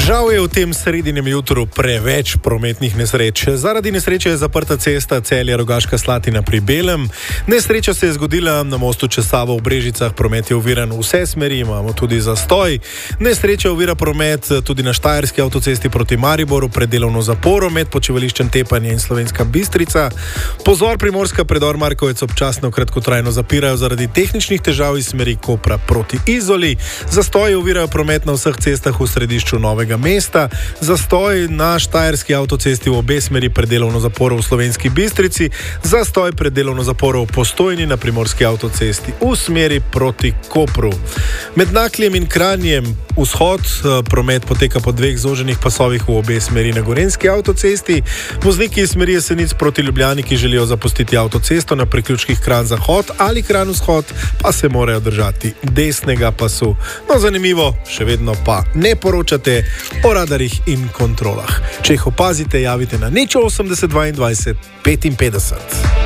Žal je v tem sredinem jutru preveč prometnih nesreč. Zaradi nesreče je zaprta cesta Celje-Rogaška Slatina pri Belem. Nesreča se je zgodila na mostu čez Savo v Brežicah, promet je oviran v vse smeri, imamo tudi zastoj. Nesreča ovira promet tudi na Štajerski avtocesti proti Mariboru, pred delovno zaporo med počivališčem Tepanje in Slovenska Bistrica. Pozor, Primorska, predor Markovec občasno kratkotrajno zapirajo zaradi tehničnih težav iz smeri Kopra proti Izoli. Zastoji ovirajo promet na vseh cestah v središču Novega mesta. Zastoj na Štajerski avtocesti v obe smeri pred delovno zaporo v Slovenski Bistrici. Zastoj pred delovno zaporo v Postojni na Primorski avtocesti v smeri proti Kopru. Med Nakljem in Kranjem vzhod promet poteka po dveh zoženih pasovih v obe smeri na Gorenjski avtocesti. Vozniki iz smeri Jesenic proti Ljubljani, ki želijo zapustiti avtocesto na priključkih Kranj-Zahod ali Kranj-Vzhod, pa se morajo držati desnega pasu. No, zanimivo, še vedno pa ne poročate o radarjih in kontrolah. Če jih opazite, javite na 080 22 55.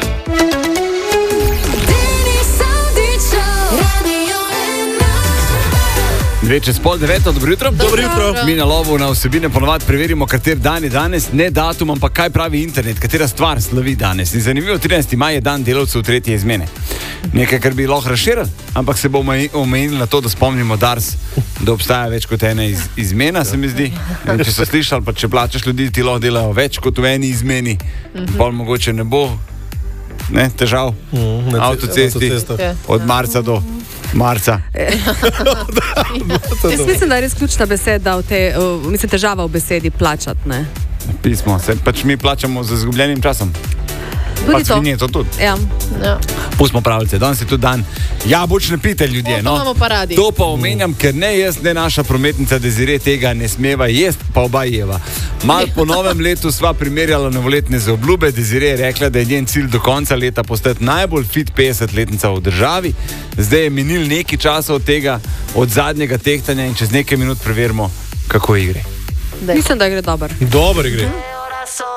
Dve čez pol 9, dobro jutro. Dobro jutro. Mi na lovu na vsebine ponovadi preverimo, kater dan je danes, ne datum, ampak kaj pravi internet, katera stvar slavi danes. In zanimivo, 13. maj je dan delavcev tretje izmene. Nekaj, kar bi lahko razširili, ampak se bomo omejili na to, da spomnimo Dars, da obstaja več kot ena izmena, se mi zdi. In če so slišali, pa če plačaš ljudi, ti lahko delajo več kot v eni izmeni. Pol mogoče ne bo težav na avtocesti od marca do marca. Jaz mislim, da je res ključna beseda težava v besedi plačati, ne? Pismo, pač mi plačamo z izgubljenim časom. Tudi to. To tudi. Ja. Pustimo pravice, danes je tudi dan jabolčne pite, ljudje. To pa omenjam, ker ne jaz, ne naša prometnica Desiree tega ne smeva jest, pa oba jeva. Mal po novem letu sva primerjala novoletne zaobljube. Desiree je rekla, da je njen cilj do konca leta postati najbolj fit 50-letnica v državi. Zdaj je minil nekaj časa od tega, od zadnjega tehtanja in čez nekaj minut preverimo, kako ji gre. Mislim, da gre dobro. Dobro gre.